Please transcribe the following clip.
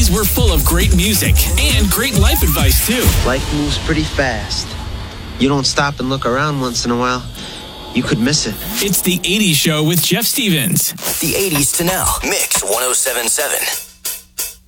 80s were full of great music and great life advice, too. Life moves pretty fast. You don't stop and look around once in a while, you could miss it. It's the 80s Show with Jeff Stevens. The 80s to now. Mix 107.7.